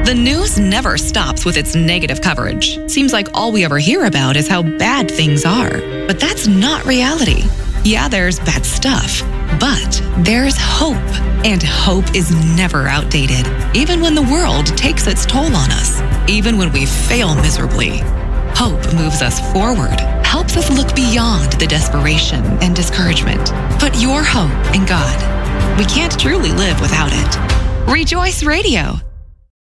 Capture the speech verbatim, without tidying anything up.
The news never stops with its negative coverage. Seems like all we ever hear about is how bad things are. But that's not reality. Yeah, there's bad stuff, but there's hope. And hope is never outdated, even when the world takes its toll on us, even when we fail miserably. Hope moves us forward, helps us look beyond the desperation and discouragement. Put your hope in God. We can't truly live without it. Rejoice Radio.